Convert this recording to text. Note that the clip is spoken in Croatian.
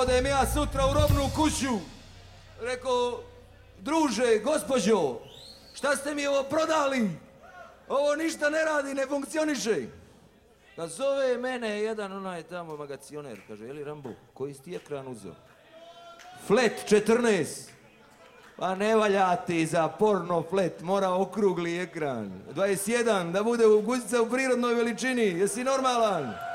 Odem ja sutra u robnu kuću. Rekao, druže, gospođo, šta ste mi ovo prodali? Ovo ništa ne radi, ne funkcioniše. Da zove mene jedan onaj tamo magacioner, kaže, jeli Rambo, koji si ti ekran uzeo? Flat 14. Pa ne valja ti za porno flat, mora okrugli ekran. 21, da bude guzica u prirodnoj veličini, jesi normalan?